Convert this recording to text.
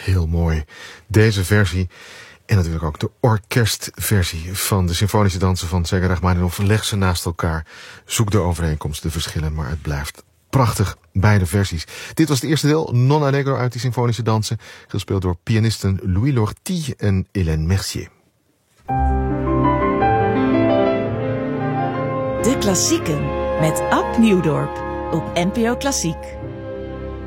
heel mooi. Deze versie en natuurlijk ook de orkestversie van de symfonische dansen van Sergei Rachmaninov. Leg ze naast elkaar. Zoek de overeenkomsten, de verschillen, maar het blijft prachtig, beide versies. Dit was het eerste deel, Non Allegro uit die symfonische dansen, gespeeld door pianisten Louis Lortie en Hélène Mercier. De klassieken met Ab Nieuwdorp op NPO Klassiek.